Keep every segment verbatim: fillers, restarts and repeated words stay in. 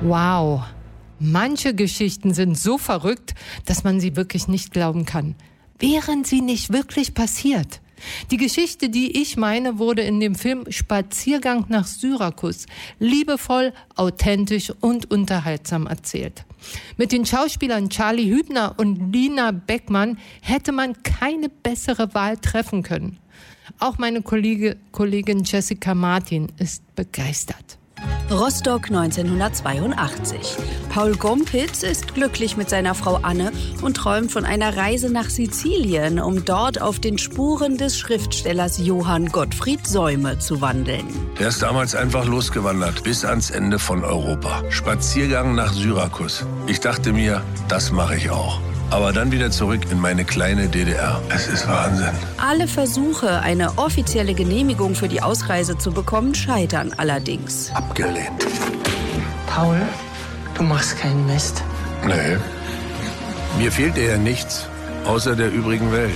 Wow, manche Geschichten sind so verrückt, dass man sie wirklich nicht glauben kann. Wären sie nicht wirklich passiert? Die Geschichte, die ich meine, wurde in dem Film Spaziergang nach Syrakus liebevoll, authentisch und unterhaltsam erzählt. Mit den Schauspielern Charlie Hübner und Lina Beckmann hätte man keine bessere Wahl treffen können. Auch meine Kollege, Kollegin Jessica Martin ist begeistert. Rostock neunzehnhundertzweiundachtzig. Paul Gompitz ist glücklich mit seiner Frau Anne und träumt von einer Reise nach Sizilien, um dort auf den Spuren des Schriftstellers Johann Gottfried Säume zu wandeln. Der ist damals einfach losgewandert, bis ans Ende von Europa. Spaziergang nach Syrakus. Ich dachte mir, das mache ich auch. Aber dann wieder zurück in meine kleine D D R. Es ist Wahnsinn. Alle Versuche, eine offizielle Genehmigung für die Ausreise zu bekommen, scheitern allerdings. Abgelehnt. Paul, du machst keinen Mist. Nee. Mir fehlte ja nichts, außer der übrigen Welt.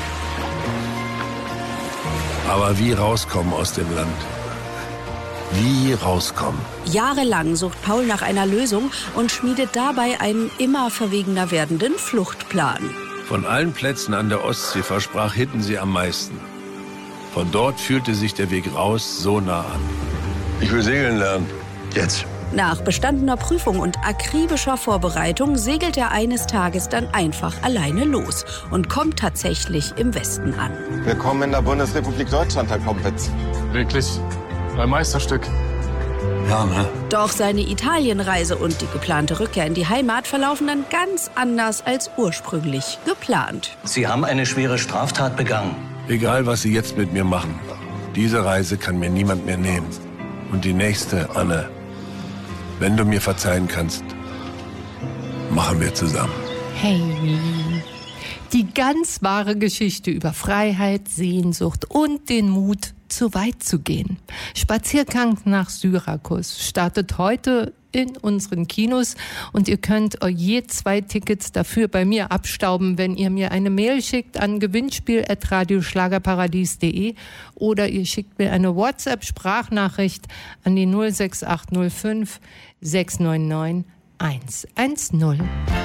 Aber wie rauskommen aus dem Land? Wie rauskommen? Jahrelang sucht Paul nach einer Lösung und schmiedet dabei einen immer verwegener werdenden Fluchtplan. Von allen Plätzen an der Ostsee versprach Hiddensee am meisten. Von dort fühlte sich der Weg raus so nah an. Ich will segeln lernen. Jetzt. Nach bestandener Prüfung und akribischer Vorbereitung segelt er eines Tages dann einfach alleine los und kommt tatsächlich im Westen an. Willkommen in der Bundesrepublik Deutschland, Herr Kompitz. Wirklich? Ein Meisterstück. Ja, ne? Doch seine Italienreise und die geplante Rückkehr in die Heimat verlaufen dann ganz anders als ursprünglich geplant. Sie haben eine schwere Straftat begangen. Egal, was Sie jetzt mit mir machen, diese Reise kann mir niemand mehr nehmen. Und die nächste, Anne, wenn du mir verzeihen kannst, machen wir zusammen. Hey, die ganz wahre Geschichte über Freiheit, Sehnsucht und den Mut, zu weit zu gehen. Spaziergang nach Syrakus startet heute in unseren Kinos und ihr könnt je zwei Tickets dafür bei mir abstauben, wenn ihr mir eine Mail schickt an gewinnspiel at radioschlagerparadies punkt de oder ihr schickt mir eine WhatsApp-Sprachnachricht an die null sechs acht null fünf sechs neun neun eins eins null.